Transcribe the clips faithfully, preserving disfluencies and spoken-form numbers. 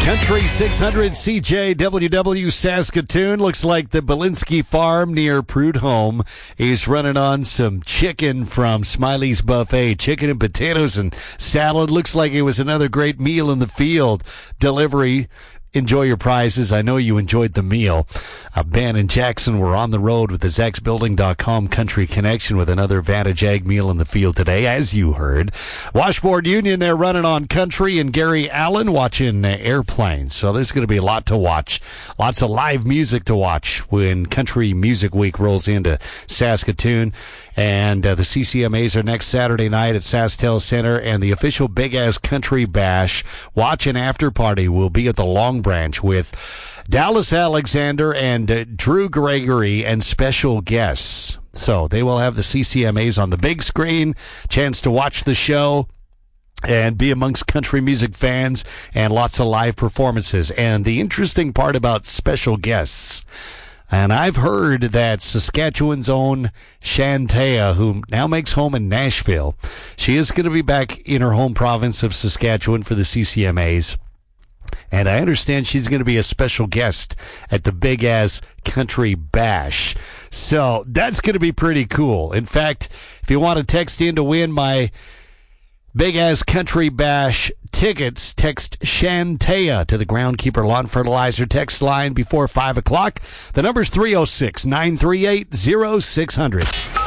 Country six hundred C J W W Saskatoon. Looks like the Belinsky Farm near Prudhomme is running on some chicken from Smiley's Buffet. Chicken and potatoes and salad. Looks like it was another great meal in the field. Delivery. Enjoy your prizes. I know you enjoyed the meal. Uh, Ben and Jackson were on the road with the Zax Building dot com Country Connection with another Vantage Ag meal in the field today, as you heard. Washboard Union, they're running on country, and Gary Allen watching uh, airplanes. So there's going to be a lot to watch. Lots of live music to watch when Country Music Week rolls into Saskatoon. And uh, the C C M As are next Saturday night at SaskTel Center, and the official Big Ass Country Bash watch and after party will be at the Long Branch with Dallas Alexander and uh, Drew Gregory and special guests. So they will have the C C M As on the big screen, chance to watch the show and be amongst country music fans, and lots of live performances. And the interesting part about special guests, and I've heard that Saskatchewan's own Shantea, who now makes home in Nashville, she is going to be back in her home province of Saskatchewan for the C C M As. And I understand she's going to be a special guest at the Big Ass Country Bash. So that's going to be pretty cool. In fact, if you want to text in to win my Big Ass Country Bash tickets, text Shantea to the Groundkeeper Lawn Fertilizer text line before five o'clock. The number's three oh six, nine three eight, oh six hundred.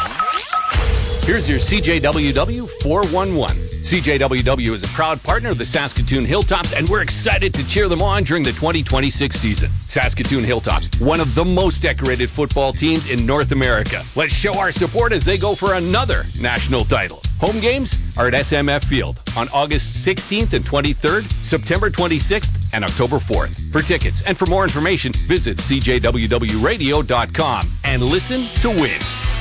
Here's your C J W W four one one. C J W W is a proud partner of the Saskatoon Hilltops, and we're excited to cheer them on during the twenty twenty-six season. Saskatoon Hilltops, one of the most decorated football teams in North America. Let's show our support as they go for another national title. Home games are at S M F Field on August sixteenth and twenty-third, September twenty-sixth, and October fourth. For tickets and for more information, visit C J W W radio dot com and listen to win.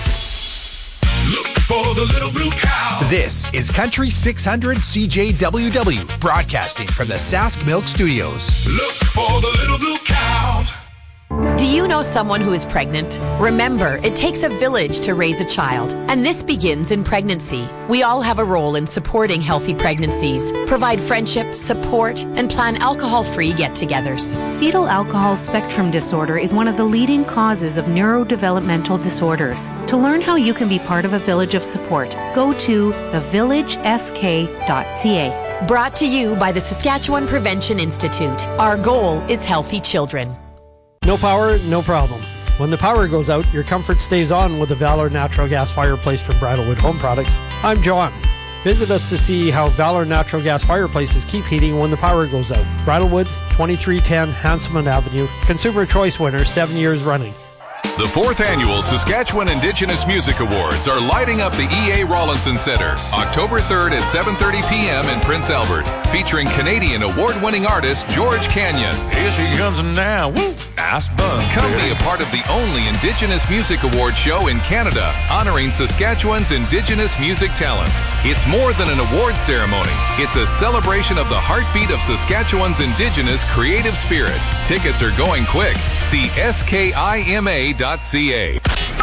Look for the little blue cow. This is Country six hundred C J W W, broadcasting from the Sask Milk Studios. Look for the little blue cow. Do you know someone who is pregnant? Remember, it takes a village to raise a child, and this begins in pregnancy. We all have a role in supporting healthy pregnancies, provide friendship, support, and plan alcohol-free get-togethers. Fetal alcohol spectrum disorder is one of the leading causes of neurodevelopmental disorders. To learn how you can be part of a village of support, go to the village s k dot c a. Brought to you by the Saskatchewan Prevention Institute. Our goal is healthy children. No power, no problem. When the power goes out, your comfort stays on with the Valor Natural Gas Fireplace from Bridlewood Home Products. I'm John. Visit us to see how Valor Natural Gas Fireplaces keep heating when the power goes out. Bridlewood, twenty-three ten Hanselman Avenue. Consumer Choice winner, seven years running. The fourth annual Saskatchewan Indigenous Music Awards are lighting up the E A Rollinson Centre October third at seven thirty p.m. in Prince Albert, featuring Canadian award-winning artist George Canyon. Here she comes now. Woo! Nice bun. Come be a part of the only Indigenous Music Award show in Canada, honoring Saskatchewan's Indigenous music talent. It's more than an award ceremony. It's a celebration of the heartbeat of Saskatchewan's Indigenous creative spirit. Tickets are going quick. See S K I M A dot C A.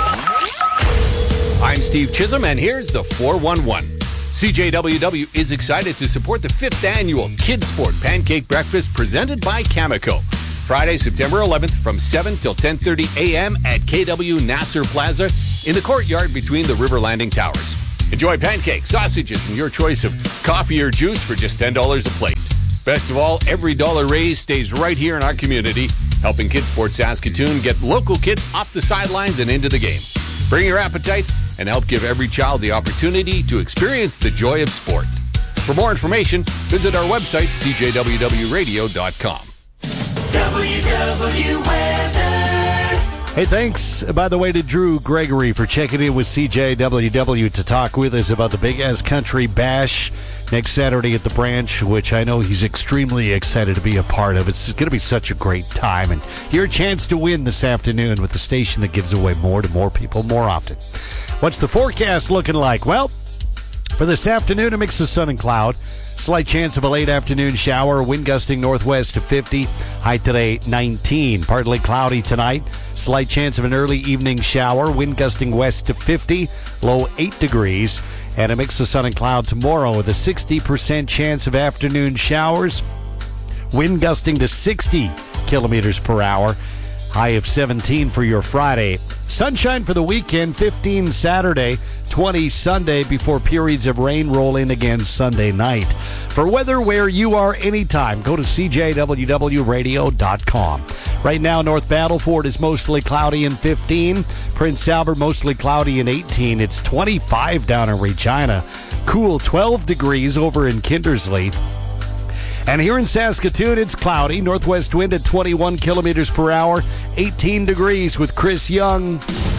I'm Steve Chisholm, and here's the four one one. C J W W is excited to support the fifth annual Kids Sport Pancake Breakfast presented by Cameco. Friday, September eleventh from seven till ten thirty a.m. at K W Nasser Plaza in the courtyard between the River Landing Towers. Enjoy pancakes, sausages, and your choice of coffee or juice for just ten dollars a plate. Best of all, every dollar raised stays right here in our community, helping Kids Sport Saskatoon get local kids off the sidelines and into the game. Bring your appetite and help give every child the opportunity to experience the joy of sport. For more information, visit our website, C J W W radio dot com. W W Weather. Hey, thanks, by the way, to Drew Gregory for checking in with C J W W to talk with us about the Big Ass Country Bash next Saturday at the Branch, which I know he's extremely excited to be a part of. It's going to be such a great time, and your chance to win this afternoon with the station that gives away more to more people more often. What's the forecast looking like? Well, for this afternoon, a mix of sun and cloud. Slight chance of a late afternoon shower. Wind gusting northwest to fifty. High today, nineteen. Partly cloudy tonight. Slight chance of an early evening shower. Wind gusting west to fifty. Low eight degrees. And a mix of sun and cloud tomorrow with a sixty percent chance of afternoon showers. Wind gusting to sixty kilometers per hour. High of seventeen for your Friday. Sunshine for the weekend, fifteen Saturday, twenty Sunday, before periods of rain roll in again Sunday night. For weather where you are anytime, go to C J W W radio dot com. Right now, North Battleford is mostly cloudy and fifteen. Prince Albert mostly cloudy and eighteen. It's twenty-five down in Regina. Cool twelve degrees over in Kindersley. And here in Saskatoon, it's cloudy. Northwest wind at twenty-one kilometers per hour, eighteen degrees with Chris Young.